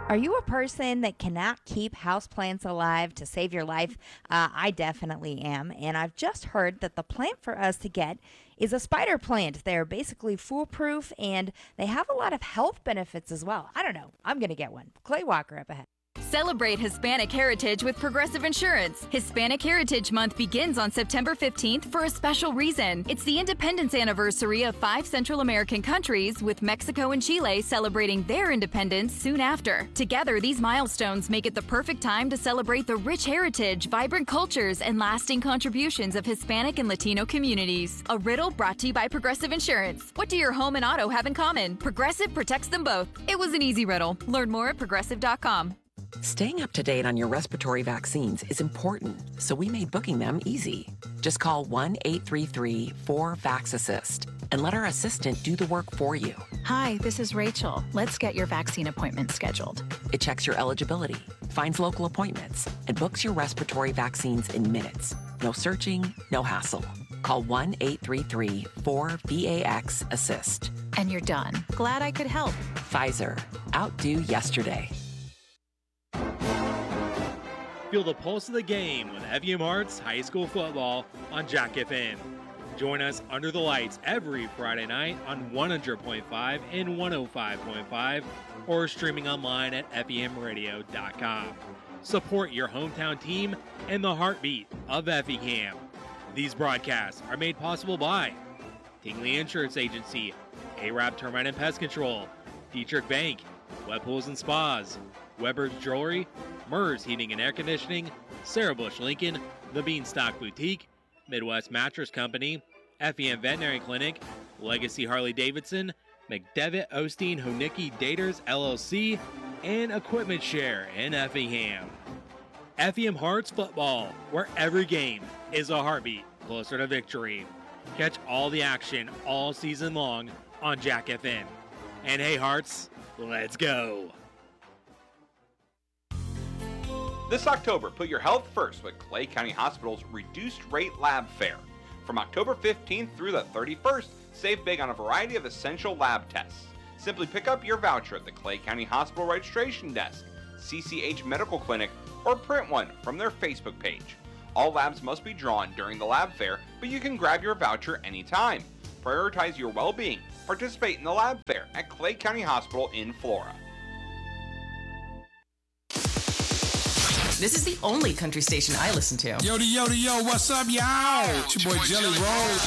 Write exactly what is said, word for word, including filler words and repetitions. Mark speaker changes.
Speaker 1: Are you a person that cannot keep houseplants alive to save your life? Uh, I definitely am. And I've just heard that the plant for us to get is a spider plant. They're basically foolproof and they have a lot of health benefits as well. I don't know. I'm going to get one. Clay Walker up ahead.
Speaker 2: Celebrate Hispanic Heritage with Progressive Insurance. Hispanic Heritage Month begins on September fifteenth for a special reason. It's the independence anniversary of five Central American countries, with Mexico and Chile celebrating their independence soon after. Together, these milestones make it the perfect time to celebrate the rich heritage, vibrant cultures, and lasting contributions of Hispanic and Latino communities. A riddle brought to you by Progressive Insurance. What do your home and auto have in common? Progressive protects them both. It was an easy riddle. Learn more at progressive dot com.
Speaker 3: Staying up to date on your respiratory vaccines is important, so we made booking them easy. Just call one eight three three four VAX-ASSIST and let our assistant do the work for you.
Speaker 4: Hi, this is Rachel. Let's get your vaccine appointment scheduled.
Speaker 3: It checks your eligibility, finds local appointments, and books your respiratory vaccines in minutes. No searching, no hassle. Call one eight three three four VAX-ASSIST.
Speaker 4: And you're done. Glad I could help.
Speaker 3: Pfizer. Outdo yesterday.
Speaker 5: Feel the pulse of the game with F E M Hearts High School Football on Jack F M. Join us under the lights every Friday night on one hundred point five and one oh five point five or streaming online at F E M radio dot com. Support your hometown team and the heartbeat of Effingham. These broadcasts are made possible by Tingley Insurance Agency, A-Rab Termite and Pest Control, Dietrich Bank, Web Pools and Spas, Weber's Jewelry, Mers Heating and Air Conditioning, Sarah Bush Lincoln, The Beanstalk Boutique, Midwest Mattress Company, F E M Veterinary Clinic, Legacy Harley-Davidson, McDevitt Osteen Honicki Daters L L C, and Equipment Share in Effingham. F E M Hearts Football, where every game is a heartbeat closer to victory. Catch all the action all season long on Jack F M. And hey Hearts, let's go!
Speaker 6: This October, put your health first with Clay County Hospital's Reduced Rate Lab Fair. From October fifteenth through the thirty-first, save big on a variety of essential lab tests. Simply pick up your voucher at the Clay County Hospital registration desk, C C H Medical Clinic, or print one from their Facebook page. All labs must be drawn during the lab fair, but you can grab your voucher anytime. Prioritize your well-being. Participate in the lab fair at Clay County Hospital in Flora.
Speaker 7: This is the only country station I listen to.
Speaker 8: Yo, yo, yo, what's up, y'all? It's your boy Jelly Roll.